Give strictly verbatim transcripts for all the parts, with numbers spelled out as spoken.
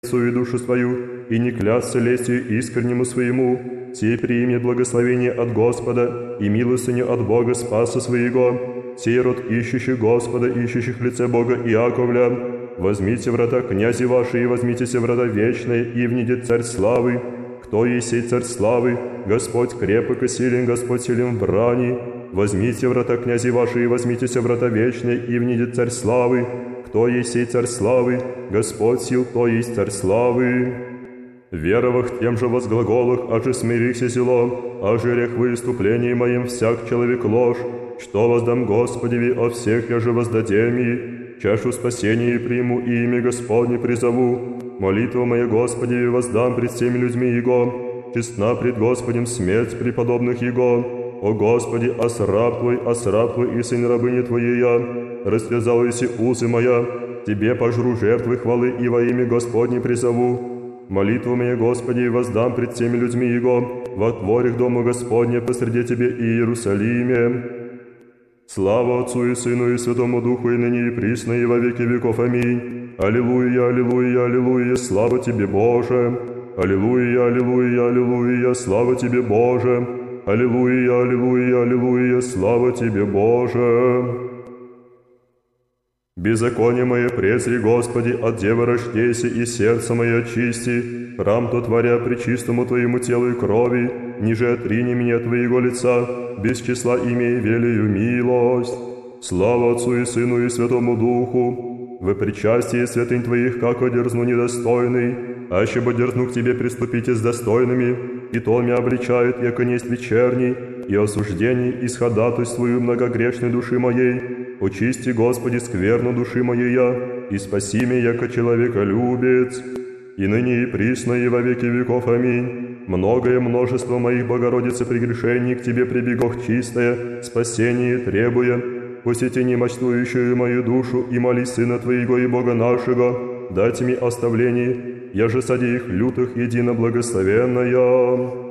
свою душу свою, и не клясться лестью искреннему своему, сей примет благословение от Господа и милостыню от Бога спаса своего, сей род ищущих Господа, ищущих лице Бога Иаковля. Возьмите врата князи ваши, и возьмитесь врата вечные, и внидет царь славы. Кто есть сей царь славы? Господь крепок и силен, Господь силен в брани. Возьмите врата князи ваши, и возьмитесь врата вечные, и внидет царь славы. Кто есть сей царь славы? Господь сил, кто есть царь славы. Веровах тем же возглаголах, аже смирихся село, аже рех выступлений моим всяк человек ложь. Что воздам Господеви, о всех я же воздадем и чашу спасения приму, и имя Господне призову. Молитву моя Господеви воздам пред всеми людьми Его, честна пред Господем смерть преподобных Его. О Господи, осраб Твой, осраб Твой и сын рабыни Твоей я, расвязал еси узы моя, Тебе пожру жертвы хвалы и во имя Господне призову. Молитву моя Господи воздам пред всеми людьми Его, во творях дома Господня посреди Тебе и Иерусалиме. Слава Отцу и Сыну и Святому Духу, и ныне и присно, и во веки веков. Аминь. Аллилуйя, аллилуйя, аллилуйя, слава Тебе, Боже. Аллилуйя, аллилуйя, аллилуйя, слава Тебе, Боже. Аллилуйя, аллилуйя, аллилуйя, слава Тебе, Боже. Беззаконие мое презри, Господи, от девы рождейся, и сердце мое очисти, храм то творя пречистому Твоему телу и крови, ниже отрини меня от Твоего лица, без числа имей велию милость. Слава Отцу и Сыну и Святому Духу, во причастии святынь Твоих, как одерзну недостойный, аще бы дерзну к Тебе приступите с достойными, и то меня обличает, яко несть вечерний, и осуждений исходатайствую многогрешной души моей. Очисти, Господи, скверну души моей я, и спаси меня, яко человеколюбец. И ныне и присно, и во веки веков. Аминь. Многое множество моих, Богородицы, прегрешений к Тебе прибегох чистое, спасение требуя. Посети немощтующую мою душу, и моли Сына Твоего и Бога нашего, дайте мне оставление, я же сади их лютых едино благословенная.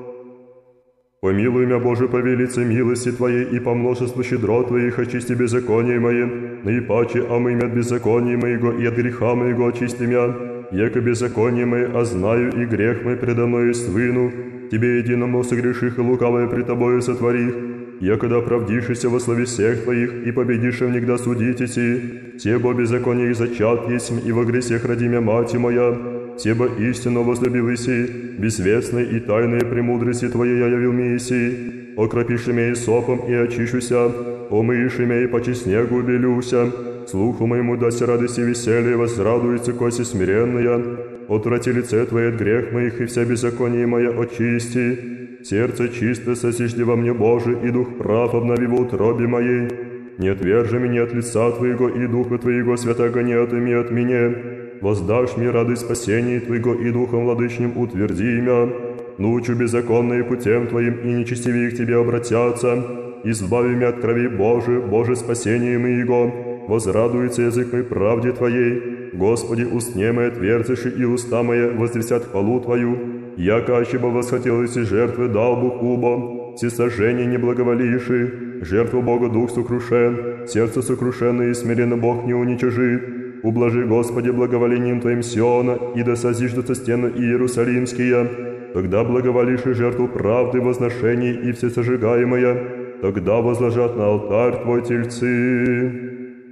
Помилуй меня, Боже, по велице милости Твоей, и по множеству щедрот Твоих очисти беззаконие мое, наипаче омый меня от беззакония моего, и от греха моего очисти меня, яко беззаконие мое ознаю, и грех мой предо мною свыну, Тебе единому согреших и лукавое пред Тобою сотворих, якогда оправдишься во славе всех Твоих, и победишь внегда судить идти, себо беззаконие их зачат есть, и во гресех роди меня мать моя, себо истинно возлюбил Иси, бессвестной и тайной премудрости Твоей я явил мне Иси, окропишь меня сопом и очищуся, омыешь меня и почти снегу белюся, слуху моему дасть радости и веселье, возрадуется коси смиренная, отврати лице Твое от грех моих, и вся беззаконие моя очисти. Сердце чисто сосижди во мне, Боже, и дух прав обнови в утробе моей. Не отвержи меня от лица Твоего, и духа Твоего святаго не отыми от меня. Воздашь мне радость спасения Твоего, и духом владычным утверди меня. Научу беззаконные путем Твоим, и нечестивые к Тебе обратятся. Избави меня от крови, Боже, Боже, спасение моего. Возрадуется язык мой правде Твоей. Господи, устне мои отверзишь, и уста мои возвестят хвалу Твою. Яко ащебо восхотелось и жертвы дал Бог убо, всесожжение не благоволивши, жертву Бога дух сокрушен, сердце сокрушенное и смиренно Бог не уничижит. Ублажи, Господи, благоволением Твоим Сиона, и да созиждутся стены Иерусалимские. Тогда благоволишь и жертву правды, возношений и всесожигаемое, тогда возложат на алтарь Твой тельцы.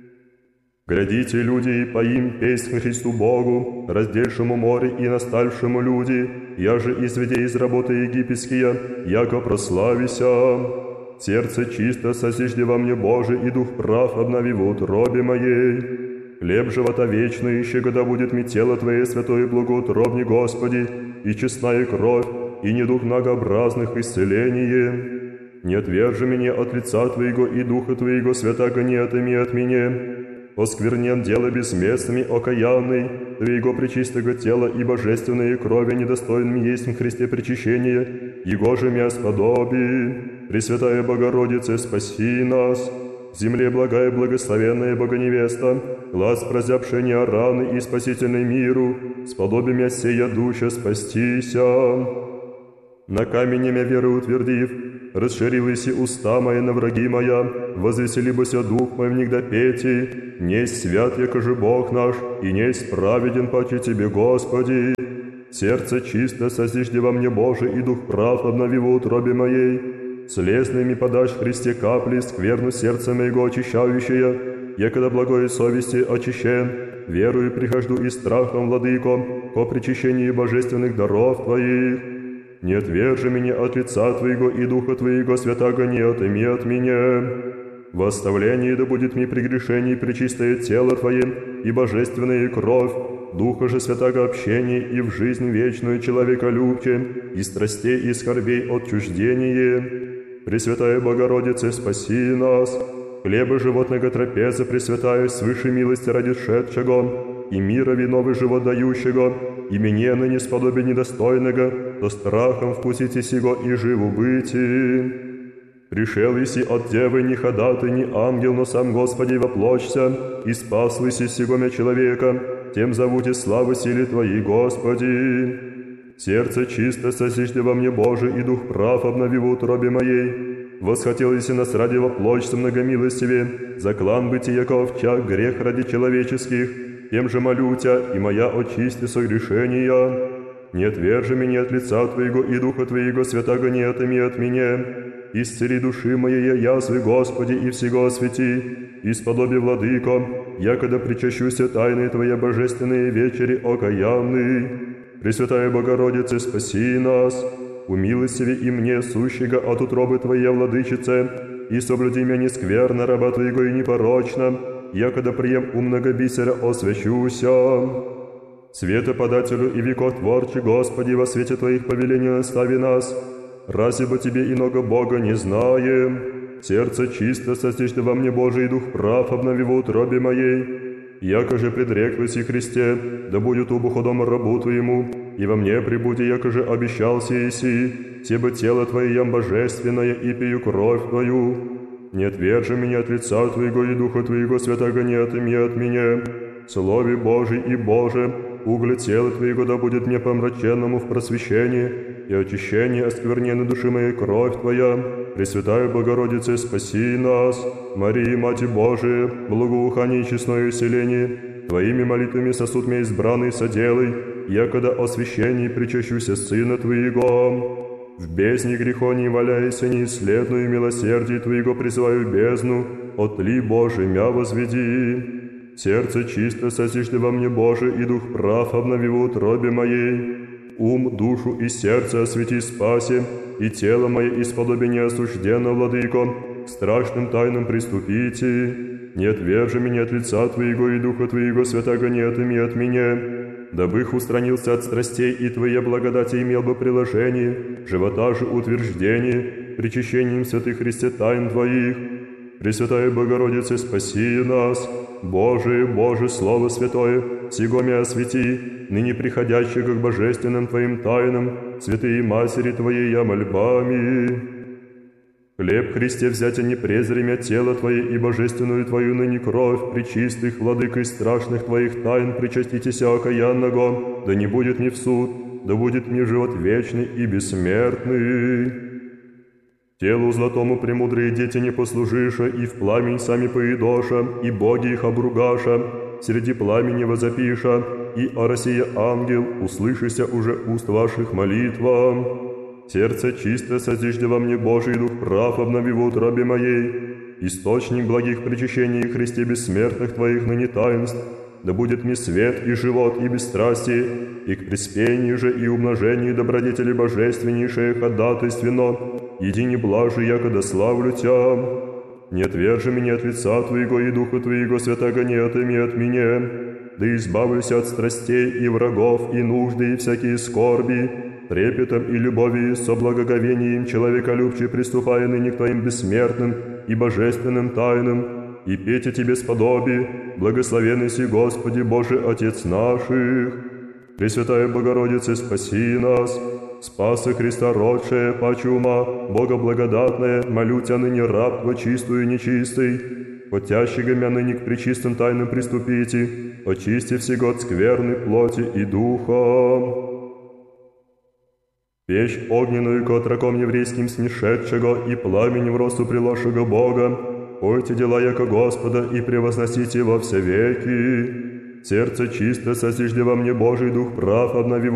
Грядите, люди, и поим песнь Христу Богу, раздельшему море и наставшему люди, я же изведи из работы египетские, яко прославися. Сердце чисто сосижди во мне, Боже, и дух прав обнови в утробе моей. Хлеб живота вечный, ищи, когда будет ми тело Твое святое благоутробни, Господи, и честная кровь, и не дух многообразных исцеление. Не отвержи меня от лица Твоего, и духа Твоего святаго не отыми от меня. Осквернен дело безместными, окаянный, Твоего пречистого тела и божественной крови недостойным есть в Христе причащения, Его же мя сподоби. Пресвятая Богородице, спаси нас. Земле благая благословенная Богоневеста, глаз прозябшая неораны и спасительный миру, сподоби мя сея душа спастися. На камень мя веры утвердив, расширились уста мои на враги моя, возвеселибося дух мой в них допети, несть свят, якоже Бог наш, и несть праведен паче Тебе, Господи. Сердце чисто созижди во мне, Боже, и дух прав обнови в утробе моей. Слезными подашь в Христе капли, скверну сердца моего очищающая, я когда благой совести очищен, верую прихожду и страхом, владыко, ко причащению божественных даров Твоих. Не отвержи меня от лица Твоего и Духа Твоего святаго не отыми от меня. В оставлении да будет мне прегрешений пречистое тело Твое и божественная кровь, Духа же святаго общения и в жизнь вечную человеколюбче, и страстей и скорбей отчуждение. Пресвятая Богородице, спаси нас. Хлеба животного трапеза пресвятая свыше милости ради шедшего, и мира виновый живот дающего, и мне ныне сподобие недостойного, то страхом вкусите сего и живу быти. Пришел еси от девы ни ходатай, ни ангел, но сам Господи воплощся, и спас еси сего мя человека, тем зовуте славы силе Твоей, Господи. Сердце чисто созижди во мне, Боже, и дух прав обнови в утробе моей. Восхотел еси нас ради воплощся многомилостивее, за клан бытия ковча, грех ради человеческих, тем же молю Тя, и моя очисти согрешения. Не отвержи меня от лица Твоего и Духа Твоего святаго не отыми от меня. Исцели души моей язвы, Господи, и всего освети, и сподоби, владыко, якогда причащуся тайны Твоя божественные вечери окаянный. Пресвятая Богородице, спаси нас, умилостиви и мне, сущего от утробы Твоей, владычице, и соблюди меня нескверно, раба Твоего и непорочно, якогда прием умного бисера освящуся. Светоподателю и векотворче, Господи, во свете Твоих повелений настави нас, разве бы Тебе иного Бога не знаем? Сердце чисто созижди во мне, Божий, и дух прав обнови в утробе моей. Яко же предреклась и Христе, да будет убоходом рабу Твоему, и во мне прибуди, яко же обещался еси, себо тело Твое ям божественное, и пию кровь Твою. Не отвержи меня от лица Твоего и Духа Твоего святаго не отыми от меня. Слове Божий и Боже, угле тела Твоего да будет мне помраченному в просвещении и очищении оскверненной души моей кровь Твоя. Пресвятая Богородице, спаси нас. Марии, Мати Божия, благоухание и честное селение, Твоими молитвами сосуд мне избранный соделай, якогда освящении причащуся Сына Твоего. В бездне греха не валяйся, неисследную милосердие Твоего призываю бездну, отли, Боже, мя возведи. Сердце чисто созижди во мне, Боже, и дух прав обнови в утробе моей. Ум, душу и сердце освети спаси, и тело мое исподоби неосужденно, владыко, к страшным тайнам приступите. Не отвержи меня от лица Твоего и Духа Твоего святаго не отыми от меня, дабы их устранился от страстей, и Твоя благодать имел бы приложение, живота же утверждение, причащением святых Христе тайн Твоих. Пресвятая Богородице, спаси нас. Боже, Боже, Слово Святое, сего мя освети, ныне приходящих к божественным Твоим тайнам, святые Матери Твоей я мольбами. Хлеб Христе взятя не презри мя тело Твое и божественную Твою ныне кровь, пречистых, владыкой страшных Твоих тайн, причаститеся окаянного, да не будет мне в суд, да будет мне живот вечный и бессмертный. Телу златому премудрые дети не послужиша, и в пламень сами поедоша, и боги их обругаша, среди пламени возопиша, и о России ангел, услышися уже уст ваших молитва. Сердце чисто созижди во мне, Божий дух прав обнови в утробе моей, источник благих причащений Христе бессмертных Твоих ныне таинств, да будет мне свет и живот и бесстрастие, и к приспению же и умножению добродетели божественнейшее ходатайственно, едине блажи, якогда славлю Тя. Не отвержи меня от лица Твоего и Духа Твоего святаго не отыми от меня, да избавлюся от страстей и врагов, и нужды, и всякие скорби, трепетом и любовью, со благоговением человеколюбче приступая ныне к Твоим бессмертным и божественным тайнам, и петь Тебе сподоби, благословенный си Господи Боже Отец наших. Пресвятая Богородице, спаси нас. Спаса Христа родшая, паче ума, Бога благодатная, молю Тя ныне раб Твой чистую и нечистый, хотящего мя ныне к пречистым тайнам приступите, очисти всего от скверны плоти и духа. печь огненную к отроком еврейским смешедшего и пламень в росу приложшего Бога, пойте дела яко Господа и превозносите во все веки. Сердце чисто созижди во мне Божий Дух прав, обнови